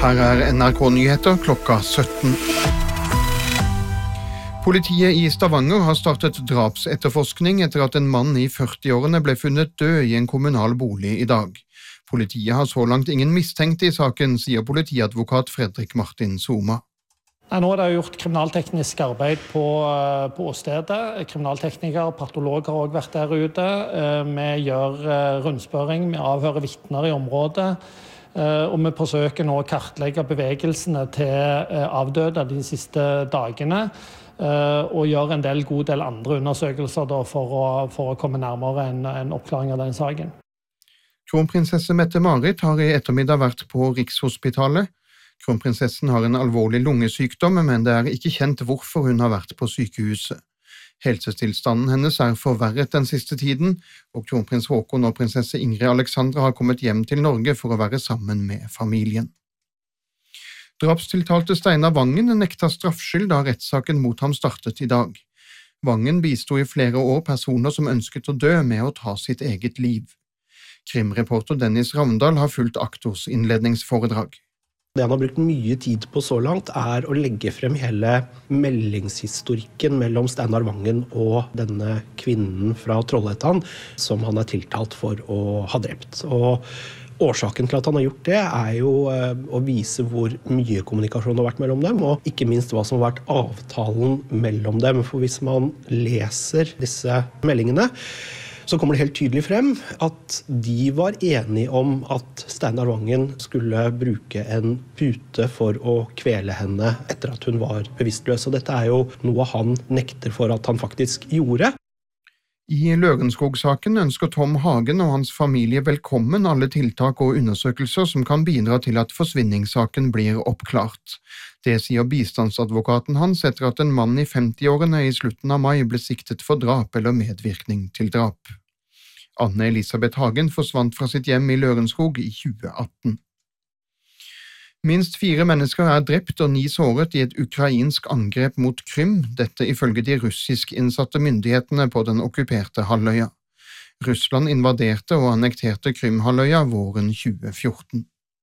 Her NRK-nyheter klokka 17. Politiet i Stavanger har startet drapsetterforskning etter at en mann i 40-årene ble funnet død i en kommunal bolig i dag. Politiet har så langt ingen mistenkte i saken, sier politiadvokat Fredrik Martin Soma. Nå er det gjort kriminalteknisk arbeid på åstedet. Kriminalteknikere, patologer har også vært der ute. Vi gjør rundspørring, vi avhører vitner i området. Og vi forsøker nå å kartlegge bevegelsene til avdøde de siste dagene. Og gjør en god del andre undersøkelser for å komme nærmere en oppklaring av den saken. Kronprinsesse Mette-Marit har i ettermiddag vært på Rikshospitalet. Kronprinsessen har en alvorlig lungesykdom, men det er ikke kjent hvorfor hun har vært på sykehuset. Helsetilstanden hennes er forverret den siste tiden, og kronprins Håkon og prinsesse Ingrid Alexandra har kommet hjem til Norge for å være sammen med familien. Drapstiltalte Steinar Vangen nekta straffskyld da rettssaken mot ham startet i dag. Vangen bisto i flere år personer som ønsket å dø med å ta sitt eget liv. Krimreporter Dennis Ravndal har fulgt aktors innledningsforedrag. Det han har brukt mye tid på så langt er å legge frem hele meldingshistorikken mellom Steinar Vangen og denne kvinnen fra Trollhättan som han er tiltalt for å ha drept. Og årsaken til at han har gjort det er jo å vise hvor mye kommunikasjon har vært mellom dem, og ikke minst hva som har vært avtalen mellom dem. For hvis man leser disse meldingene, så kommer det helt tydelig frem at de var enige om at Steinar Vangen skulle bruke en pute for å kvele henne etter at hun var bevisstløs. Og dette er jo noe han nekter for at han faktisk gjorde. I Lørenskog-saken ønsker Tom Hagen og hans familie velkommen alle tiltak og undersøkelser som kan bidra til at forsvinningssaken blir oppklart. Det sier bistandsadvokaten hans etter at en mann i 50-årene i slutten av mai ble siktet for drap eller medvirkning til drap. Anne Elisabeth Hagen forsvant fra sitt hjem i Lørenskog i 2018. Minst 4 mennesker er drept og 9 såret i et ukrainsk angrep mot Krym, dette ifølge de russisk innsatte myndighetene på den okkuperte halvøya. Russland invaderte og annekterte Krymhalvøya våren 2014.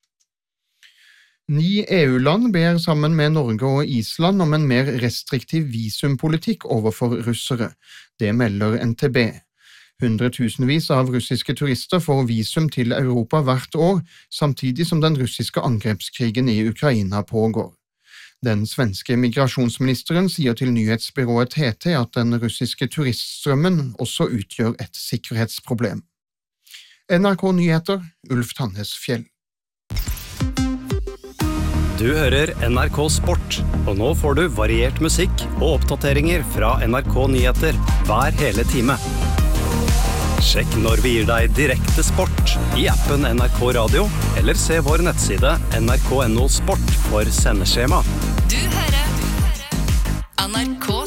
9 EU-land ber sammen med Norge og Island om en mer restriktiv visumpolitikk overfor russere. Det melder NTB. Hundretusenvis av russiske turister får visum til Europa hvert år, samtidig som den russiske angrepskrigen i Ukraina pågår. Den svenske migrasjonsministeren sier til nyhetsbyrået TT at den russiske turiststrømmen også utgjør et sikkerhetsproblem. NRK Nyheter, Ulf Tannesfjell. Du hører NRK Sport, og nå får du variert musikk og oppdateringer fra NRK Nyheter hver hele time. Sjekk når vi gir deg direkte sport i appen NRK Radio, eller se vår nettside nrk.no sport for sendeskjema. Du hører NRK